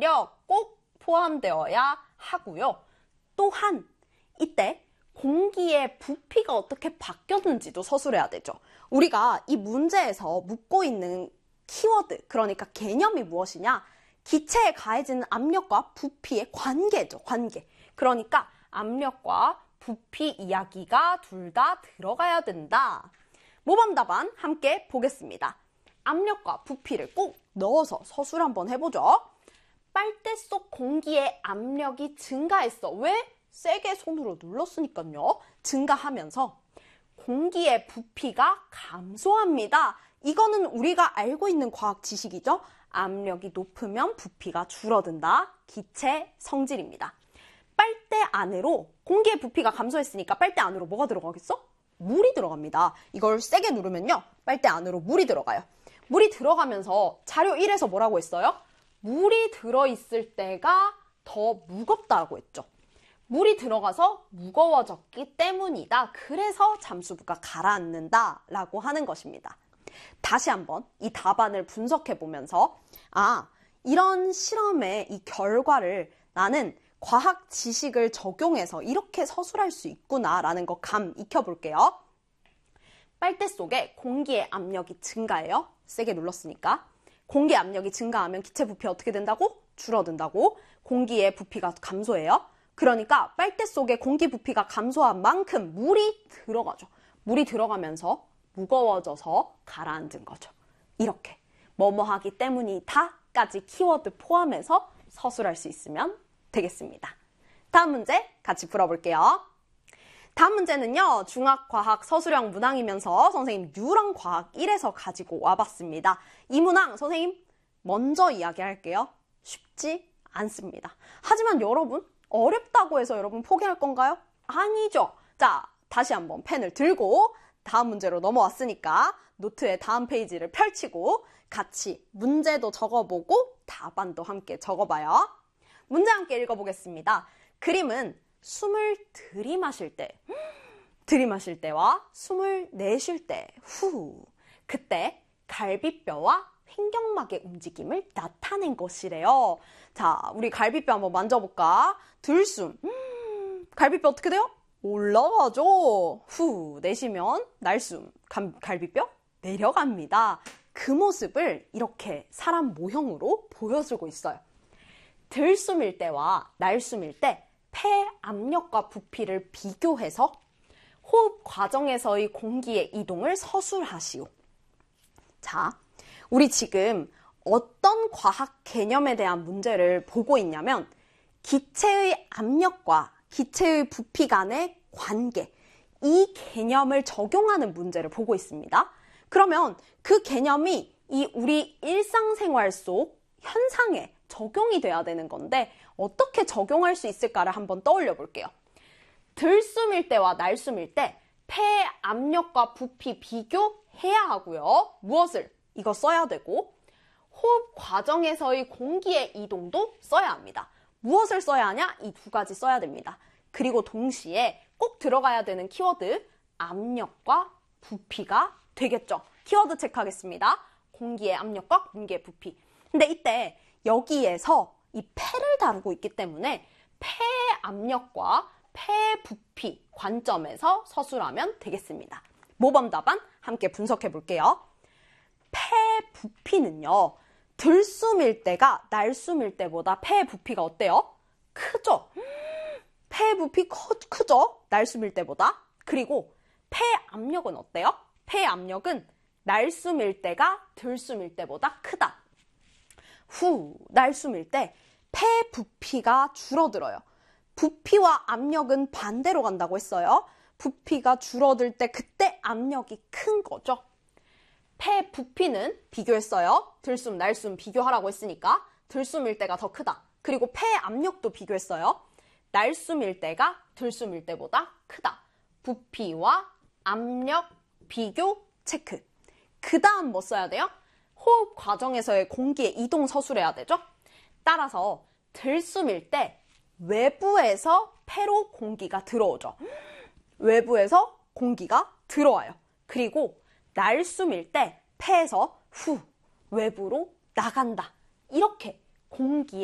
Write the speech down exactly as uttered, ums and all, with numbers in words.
압력 꼭 포함되어야 하고요. 또한 이때 공기의 부피가 어떻게 바뀌었는지도 서술해야 되죠. 우리가 이 문제에서 묻고 있는 키워드, 그러니까 개념이 무엇이냐? 기체에 가해지는 압력과 부피의 관계죠. 관계. 그러니까 압력과 부피 이야기가 둘 다 들어가야 된다. 모범 답안 함께 보겠습니다. 압력과 부피를 꼭 넣어서 서술 한번 해보죠. 빨대 속 공기의 압력이 증가했어. 왜? 세게 손으로 눌렀으니까요. 증가하면서 공기의 부피가 감소합니다. 이거는 우리가 알고 있는 과학 지식이죠. 압력이 높으면 부피가 줄어든다. 기체 성질입니다. 빨대 안으로 공기의 부피가 감소했으니까 빨대 안으로 뭐가 들어가겠어? 물이 들어갑니다. 이걸 세게 누르면요. 빨대 안으로 물이 들어가요. 물이 들어가면서 자료 일에서 뭐라고 했어요? 물이 들어있을 때가 더 무겁다고 했죠. 물이 들어가서 무거워졌기 때문이다. 그래서 잠수부가 가라앉는다 라고 하는 것입니다. 다시 한번 이 답안을 분석해 보면서 아, 이런 실험의 이 결과를 나는 과학 지식을 적용해서 이렇게 서술할 수 있구나 라는 거 감 익혀볼게요. 빨대 속에 공기의 압력이 증가해요. 세게 눌렀으니까. 공기 압력이 증가하면 기체 부피 어떻게 된다고? 줄어든다고. 공기의 부피가 감소해요. 그러니까 빨대 속에 공기 부피가 감소한 만큼 물이 들어가죠. 물이 들어가면서 무거워져서 가라앉은 거죠. 이렇게 뭐뭐 하기 때문이다까지 키워드 포함해서 서술할 수 있으면 되겠습니다. 다음 문제 같이 풀어볼게요. 다음 문제는요. 중학과학 서술형 문항이면서 선생님 유랑과학 일에서 가지고 와봤습니다. 이 문항 선생님 먼저 이야기할게요. 쉽지 않습니다. 하지만 여러분 어렵다고 해서 여러분 포기할 건가요? 아니죠. 자, 다시 한번 펜을 들고 다음 문제로 넘어왔으니까 노트의 다음 페이지를 펼치고 같이 문제도 적어보고 답안도 함께 적어봐요. 문제 함께 읽어보겠습니다. 그림은 숨을 들이마실 때, 들이마실 때와 숨을 내쉴 때, 후, 그때 갈비뼈와 횡격막의 움직임을 나타낸 것이래요. 자, 우리 갈비뼈 한번 만져볼까? 들숨, 음, 갈비뼈 어떻게 돼요? 올라가죠. 후, 내쉬면 날숨, 감, 갈비뼈 내려갑니다. 그 모습을 이렇게 사람 모형으로 보여주고 있어요. 들숨일 때와 날숨일 때 폐 압력과 부피를 비교해서 호흡 과정에서의 공기의 이동을 서술하시오. 자, 우리 지금 어떤 과학 개념에 대한 문제를 보고 있냐면 기체의 압력과 기체의 부피 간의 관계, 이 개념을 적용하는 문제를 보고 있습니다. 그러면 그 개념이 이 우리 일상생활 속 현상에 적용이 돼야 되는 건데 어떻게 적용할 수 있을까를 한번 떠올려 볼게요. 들숨일 때와 날숨일 때 폐 압력과 부피 비교해야 하고요. 무엇을? 이거 써야 되고 호흡 과정에서의 공기의 이동도 써야 합니다. 무엇을 써야 하냐? 이 두 가지 써야 됩니다. 그리고 동시에 꼭 들어가야 되는 키워드 압력과 부피가 되겠죠. 키워드 체크하겠습니다. 공기의 압력과 공기의 부피. 근데 이때 여기에서 이 폐를 다루고 있기 때문에 폐 압력과 폐 부피 관점에서 서술하면 되겠습니다. 모범 답안 함께 분석해 볼게요. 폐 부피는요. 들숨일 때가 날숨일 때보다 폐 부피가 어때요? 크죠? 폐 부피 커, 크죠? 날숨일 때보다. 그리고 폐 압력은 어때요? 폐 압력은 날숨일 때가 들숨일 때보다 크다. 후, 날숨일 때 폐 부피가 줄어들어요. 부피와 압력은 반대로 간다고 했어요. 부피가 줄어들 때 그때 압력이 큰 거죠. 폐 부피는 비교했어요. 들숨, 날숨 비교하라고 했으니까 들숨일 때가 더 크다. 그리고 폐 압력도 비교했어요. 날숨일 때가 들숨일 때보다 크다. 부피와 압력 비교 체크. 그 다음 뭐 써야 돼요? 호흡 과정에서의 공기의 이동 서술해야 되죠. 따라서 들숨일 때 외부에서 폐로 공기가 들어오죠. 외부에서 공기가 들어와요. 그리고 날숨일 때 폐에서 후 외부로 나간다. 이렇게 공기의